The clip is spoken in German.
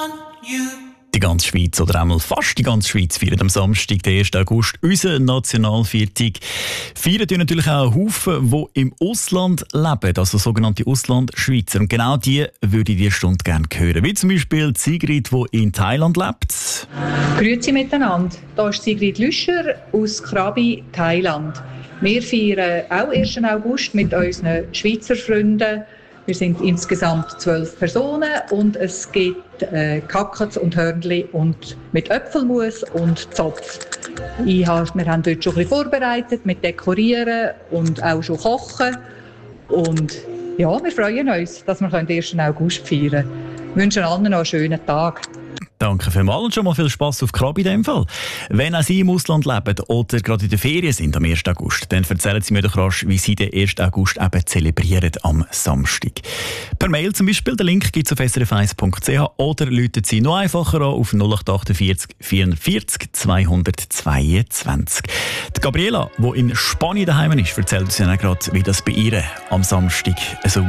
Die ganze Schweiz oder einmal fast die ganze Schweiz feiert am Samstag, den 1. August, unseren Nationalviertag. Feiern tun natürlich auch Haufen, die im Ausland leben, also sogenannte Auslandschweizer. Und genau die würde ich diese Stunde gerne hören. Wie zum Beispiel Sigrid, die in Thailand lebt. Grüezi miteinander. Hier ist Sigrid Lüscher aus Krabi, Thailand. Wir feiern auch 1. August mit unseren Schweizer Freunden. Wir sind insgesamt 12 Personen und es gibt Kackets und Hörnli und mit Äpfelmus und Zopf. Wir haben dort schon ein bisschen vorbereitet mit Dekorieren und auch schon Kochen. Und ja, wir freuen uns, dass wir den 1. August feiern können. Wir wünschen allen noch einen schönen Tag. Danke vielmals und schon mal viel Spass auf Krabi in dem Fall. Wenn auch Sie im Ausland leben oder gerade in der Ferien sind am 1. August, dann erzählen Sie mir doch rasch, wie Sie den 1. August eben zelebrieren am Samstag. Per Mail zum Beispiel, den Link gibt es auf srf1.ch oder rufen Sie noch einfacher an auf 0848 44 222. Die Gabriela, die in Spanien daheim ist, erzählt uns ja gerade, wie das bei ihr am Samstag so